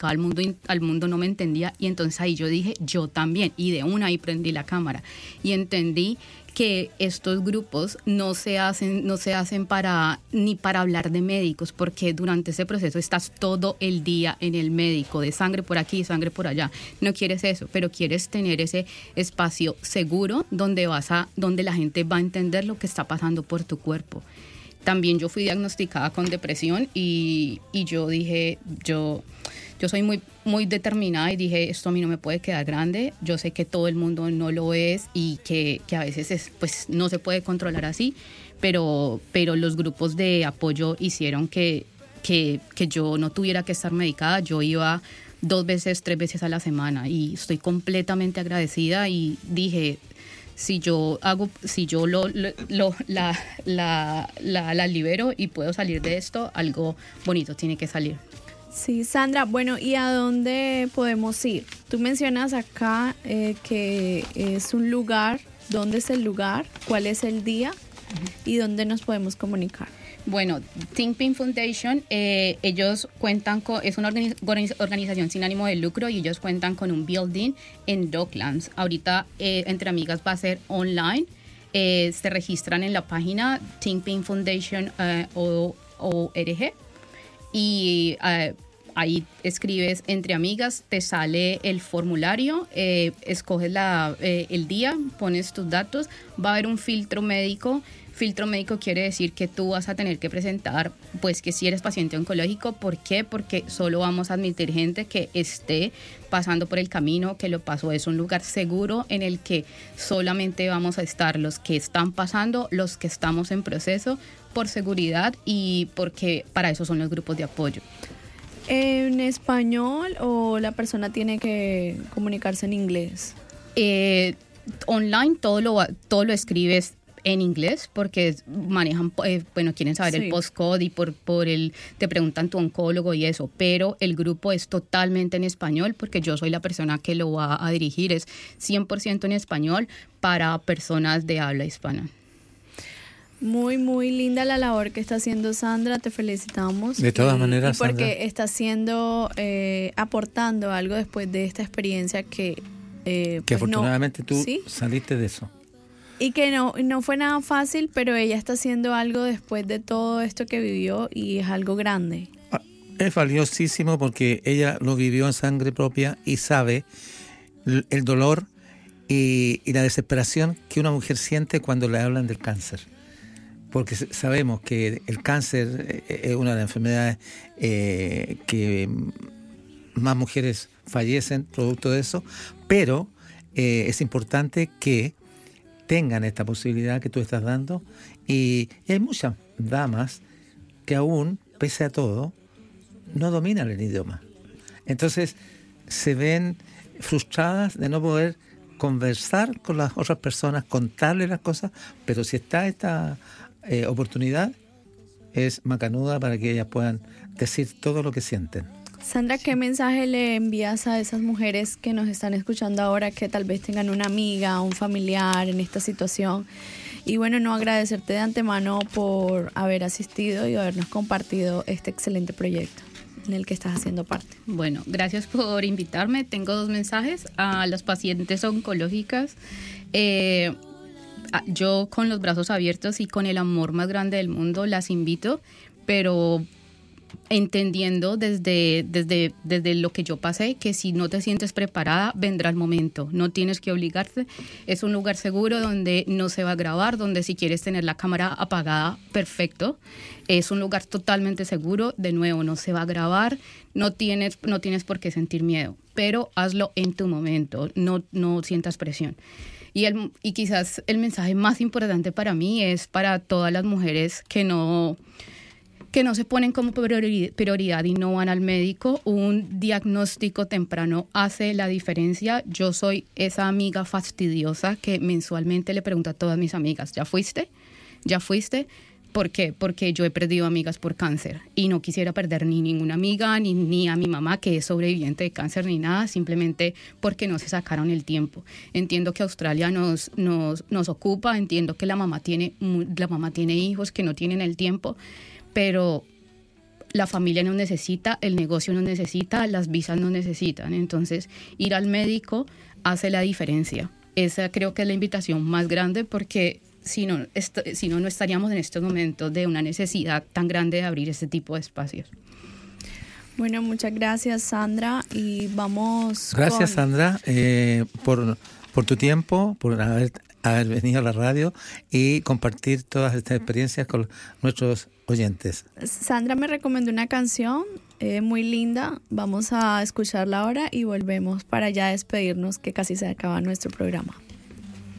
explicaba al mundo no me entendía, y entonces ahí yo dije, yo también, y de una ahí prendí la cámara y entendí que estos grupos no se hacen ni para hablar de médicos, porque durante ese proceso estás todo el día en el médico, de sangre por aquí, sangre por allá. No quieres eso, pero quieres tener ese espacio seguro donde la gente va a entender lo que está pasando por tu cuerpo. También yo fui diagnosticada con depresión y yo dije, yo soy muy, muy determinada y dije, esto a mí no me puede quedar grande. Yo sé que todo el mundo no lo es y que a veces pues no se puede controlar así, pero los grupos de apoyo hicieron que yo no tuviera que estar medicada. Yo iba 2 veces, 3 veces a la semana y estoy completamente agradecida y dije, si yo la libero y puedo salir de esto, algo bonito tiene que salir. Sí, Sandra, bueno, ¿y a dónde podemos ir? Tú mencionas acá que es un lugar. ¿Dónde es el lugar? ¿Cuál es el día? ¿Y dónde nos podemos comunicar? Bueno, Think Pink Foundation, ellos cuentan es una organización sin ánimo de lucro y ellos cuentan con un building en Docklands. Ahorita Entre Amigas va a ser online. Se registran en la página Think Pink Foundation .org y ahí escribes Entre Amigas, te sale el formulario, escoges el día, pones tus datos, va a haber un filtro médico. Filtro médico quiere decir que tú vas a tener que presentar, pues, que si eres paciente oncológico. ¿Por qué? Porque solo vamos a admitir gente que esté pasando por el camino, que lo pasó. Es un lugar seguro en el que solamente vamos a estar los que están pasando, los que estamos en proceso, por seguridad y porque para eso son los grupos de apoyo. ¿En español o la persona tiene que comunicarse en inglés? Online todo lo escribes en inglés porque manejan, quieren saber el postcode y te preguntan tu oncólogo y eso, pero el grupo es totalmente en español porque yo soy la persona que lo va a dirigir, es 100% en español para personas de habla hispana. Muy, muy linda la labor que está haciendo Sandra, te felicitamos. De todas maneras, y porque Sandra, está haciendo, aportando algo después de esta experiencia que afortunadamente tú ¿sí? saliste de eso. Y que no fue nada fácil, pero ella está haciendo algo después de todo esto que vivió y es algo grande. Es valiosísimo porque ella lo vivió en sangre propia y sabe el dolor y la desesperación que una mujer siente cuando le hablan del cáncer. Porque sabemos que el cáncer es una de las enfermedades que más mujeres fallecen producto de eso, pero es importante que tengan esta posibilidad que tú estás dando y hay muchas damas que aún, pese a todo, no dominan el idioma. Entonces se ven frustradas de no poder conversar con las otras personas, contarles las cosas, pero si está esta oportunidad, es macanuda para que ellas puedan decir todo lo que sienten. Sandra, ¿qué mensaje le envías a esas mujeres que nos están escuchando ahora que tal vez tengan una amiga, un familiar en esta situación? Y bueno, no agradecerte de antemano por haber asistido y habernos compartido este excelente proyecto en el que estás haciendo parte. Bueno, gracias por invitarme. Tengo 2 mensajes a las pacientes oncológicas. Yo con los brazos abiertos y con el amor más grande del mundo las invito, pero entendiendo desde lo que yo pasé, que si no te sientes preparada, vendrá el momento. No tienes que obligarte. Es un lugar seguro donde no se va a grabar, donde si quieres tener la cámara apagada, perfecto. Es un lugar totalmente seguro. De nuevo, no se va a grabar. No tienes por qué sentir miedo, pero hazlo en tu momento. No sientas presión. Y quizás el mensaje más importante para mí es para todas las mujeres que no se ponen como prioridad y no van al médico. Un diagnóstico temprano hace la diferencia. Yo soy esa amiga fastidiosa que mensualmente le pregunto a todas mis amigas, ¿ya fuiste? ¿Ya fuiste? ¿Por qué? Porque yo he perdido amigas por cáncer y no quisiera perder ni ninguna amiga, ni a mi mamá que es sobreviviente de cáncer, ni nada, simplemente porque no se sacaron el tiempo. Entiendo que Australia nos ocupa, entiendo que la mamá tiene hijos que no tienen el tiempo, pero la familia no necesita, el negocio no necesita, las visas no necesitan. Entonces, ir al médico hace la diferencia. Esa creo que es la invitación más grande, porque si no, no estaríamos en estos momentos de una necesidad tan grande de abrir este tipo de espacios. Bueno, muchas gracias, Sandra, y vamos. Gracias, Sandra, por tu tiempo, por haber venido a la radio y compartir todas estas experiencias con nuestros oyentes. Sandra me recomendó una canción muy linda. Vamos a escucharla ahora y volvemos para ya despedirnos, que casi se acaba nuestro programa.